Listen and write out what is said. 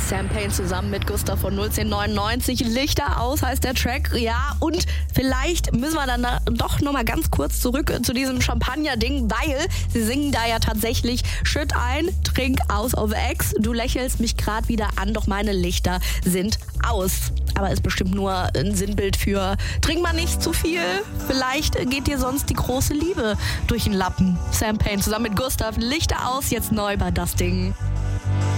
Sam Payne zusammen mit Gustav von 01099. Lichter aus heißt der Track. Ja, und vielleicht müssen wir dann doch nochmal ganz kurz zurück zu diesem Champagner-Ding, weil sie singen da ja tatsächlich: Schütt ein, trink aus auf Ex. Du lächelst mich gerade wieder an, doch meine Lichter sind aus. Aber ist bestimmt nur ein Sinnbild für: trink mal nicht zu viel. Vielleicht geht dir sonst die große Liebe durch den Lappen. Sam Payne zusammen mit Gustav, Lichter aus, jetzt neu bei Das Ding.